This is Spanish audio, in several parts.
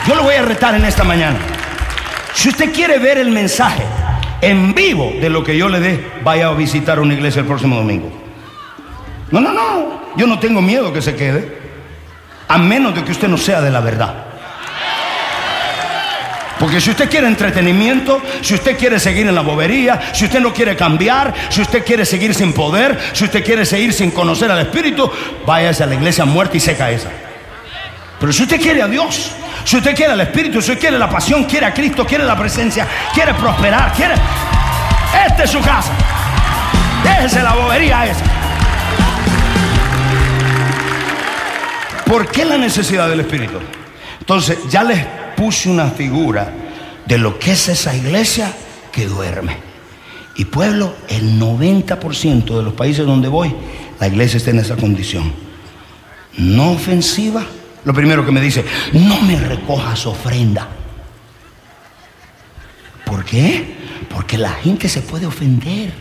Yo lo voy a retar en esta mañana. Si usted quiere ver el mensaje en vivo de lo que yo le dé, vaya a visitar una iglesia el próximo domingo. No, yo no tengo miedo que se quede, a menos de que usted no sea de la verdad. Porque si usted quiere entretenimiento, si usted quiere seguir en la bobería, si usted no quiere cambiar, si usted quiere seguir sin poder, si usted quiere seguir sin conocer al Espíritu, váyase a la iglesia muerta y seca esa. Pero si usted quiere a Dios, si usted quiere al Espíritu, si usted quiere la pasión, quiere a Cristo, quiere la presencia, quiere prosperar, quiere... Esta es su casa. Déjese la bobería esa. ¿Por qué la necesidad del Espíritu? Entonces, ya les puse una figura de lo que es esa iglesia que duerme. Y pueblo, el 90% de los países donde voy, la iglesia está en esa condición. No ofensiva. Lo primero que me dice, no me recojas ofrenda. ¿Por qué? Porque la gente se puede ofender.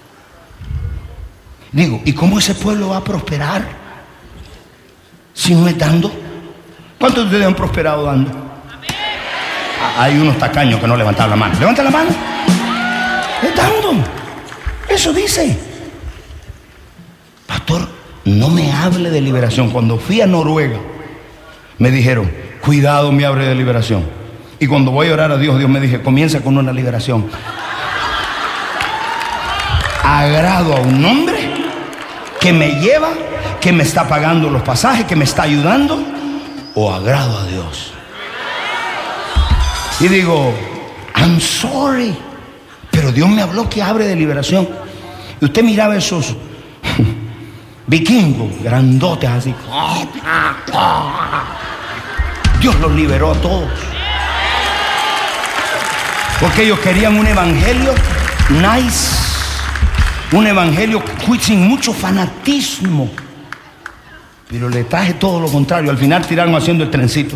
Digo, ¿y cómo ese pueblo va a prosperar si no es dando? ¿Cuántos de ustedes han prosperado dando? Hay unos tacaños que no levantan la mano. Levanta la mano. Es dando. Eso dice. Pastor, no me hable de liberación. Cuando fui a Noruega, me dijeron, cuidado, me hable de liberación. Y cuando voy a orar a Dios, Dios me dice, comienza con una liberación. Agrado a un hombre que me lleva, que me está pagando los pasajes, que me está ayudando, o agrado a Dios. Y digo, I'm sorry, pero Dios me habló que hable de liberación. Y usted miraba esos vikingos grandotes así. Dios los liberó a todos, porque ellos querían un evangelio nice, un evangelio sin mucho fanatismo. Pero le traje todo lo contrario. Al final tiraron haciendo el trencito.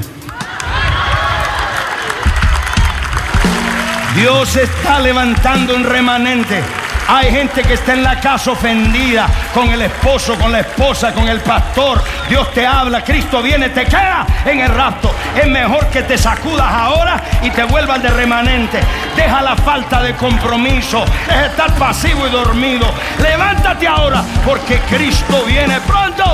Dios está levantando un remanente. Hay gente que está en la casa ofendida con el esposo, con la esposa, con el pastor. Dios te habla, Cristo viene, te queda en el rapto. Es mejor que te sacudas ahora y te vuelvas de remanente. Deja la falta de compromiso, es estar pasivo y dormido. Levántate ahora, porque Cristo viene pronto.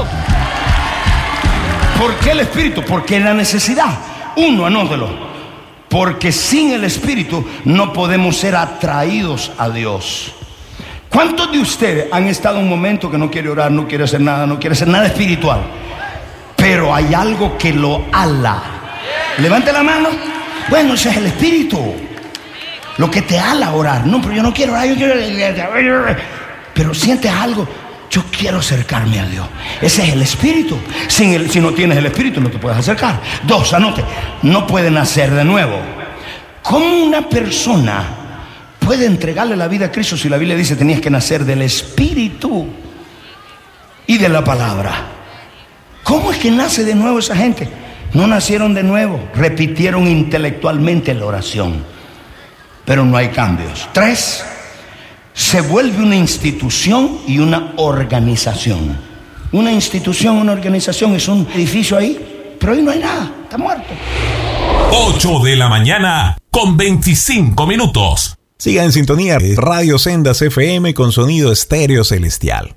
¿Por qué el Espíritu? Porque la necesidad. Uno, anótelo. Porque sin el Espíritu no podemos ser atraídos a Dios. ¿Cuántos de ustedes han estado en un momento que no quiere orar, no quiere hacer nada espiritual? Pero hay algo que lo ala. Levante la mano. Bueno, ese es el Espíritu. Lo que te ala a orar. No, pero yo no quiero orar, yo quiero... Pero sientes algo. Yo quiero acercarme a Dios. Ese es el Espíritu. Si no tienes el Espíritu, no te puedes acercar. 2, anote. No puede nacer de nuevo. ¿Cómo una persona puede entregarle la vida a Cristo si la Biblia dice tenías que nacer del Espíritu y de la palabra? ¿Cómo es que nace de nuevo esa gente? No nacieron de nuevo, repitieron intelectualmente la oración, pero no hay cambios. 3, se vuelve una institución y una organización. Una institución, una organización es un edificio ahí, pero ahí no hay nada, está muerto. 8 de la mañana con 25 minutos. Siga en sintonía, Radio Sendas FM con sonido estéreo celestial.